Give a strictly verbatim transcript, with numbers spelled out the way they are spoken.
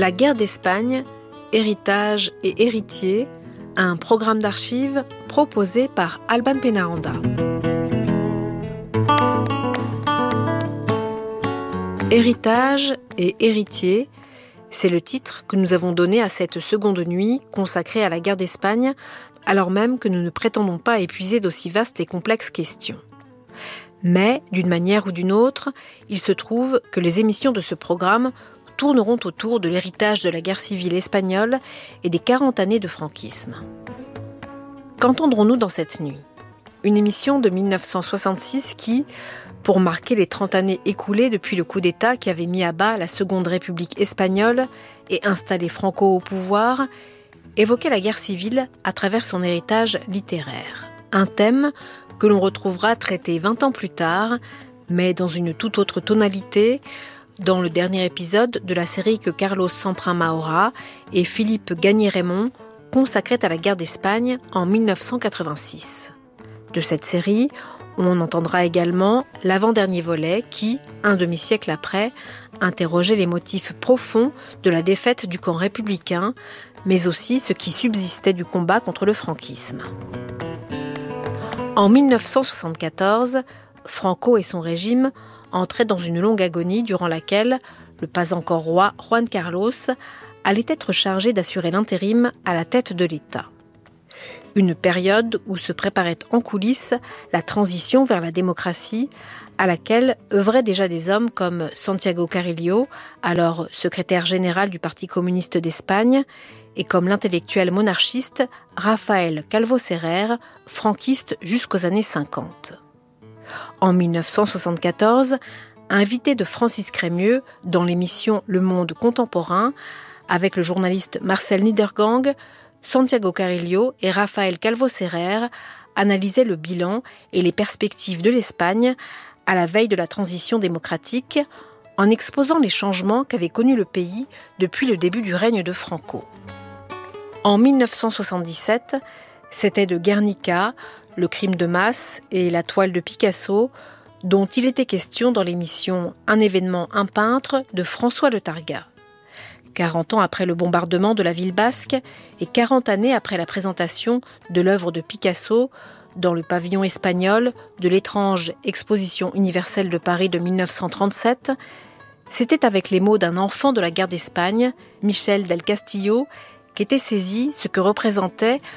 La guerre d'Espagne, héritage et héritier, un programme d'archives proposé par Alban Pénaranda. Héritage et héritier, c'est le titre que nous avons donné à cette seconde nuit consacrée à la guerre d'Espagne, alors même que nous ne prétendons pas épuiser d'aussi vastes et complexes questions. Mais, d'une manière ou d'une autre, il se trouve que les émissions de ce programme tourneront autour de l'héritage de la guerre civile espagnole et des quarante années de franquisme. Qu'entendrons-nous dans cette nuit ? Une émission de dix-neuf cent soixante-six qui, pour marquer les trente années écoulées depuis le coup d'État qui avait mis à bas la Seconde République espagnole et installé Franco au pouvoir, évoquait la guerre civile à travers son héritage littéraire. Un thème que l'on retrouvera traité vingt ans plus tard, mais dans une toute autre tonalité, dans le dernier épisode de la série que Carlos Samprin Maura et Philippe Gagné-Raymond consacraient à la guerre d'Espagne en dix-neuf cent quatre-vingt-six. De cette série, on entendra également l'avant-dernier volet qui, un demi-siècle après, interrogeait les motifs profonds de la défaite du camp républicain, mais aussi ce qui subsistait du combat contre le franquisme. En dix-neuf cent soixante-quatorze, Franco et son régime entraient dans une longue agonie durant laquelle le pas encore roi Juan Carlos allait être chargé d'assurer l'intérim à la tête de l'État. Une période où se préparait en coulisses la transition vers la démocratie, à laquelle œuvraient déjà des hommes comme Santiago Carrillo, alors secrétaire général du Parti communiste d'Espagne, et comme l'intellectuel monarchiste Rafael Calvo Serrer, franquiste jusqu'aux années cinquante. En dix-neuf cent soixante-quatorze, invité de Francis Crémieux dans l'émission Le Monde contemporain, avec le journaliste Marcel Niedergang, Santiago Carrillo et Rafael Calvo Serrer analysaient le bilan et les perspectives de l'Espagne à la veille de la transition démocratique, en exposant les changements qu'avait connus le pays depuis le début du règne de Franco. En dix-neuf cent soixante-dix-sept, c'était de Guernica, le crime de masse et la toile de Picasso, dont il était question dans l'émission Un événement, un peintre de François Le Targa. quarante ans après le bombardement de la ville basque et quarante années après la présentation de l'œuvre de Picasso dans le pavillon espagnol de l'étrange Exposition universelle de Paris de dix-neuf cent trente-sept, c'était avec les mots d'un enfant de la guerre d'Espagne, Michel del Castillo, qu'était saisi ce que représentait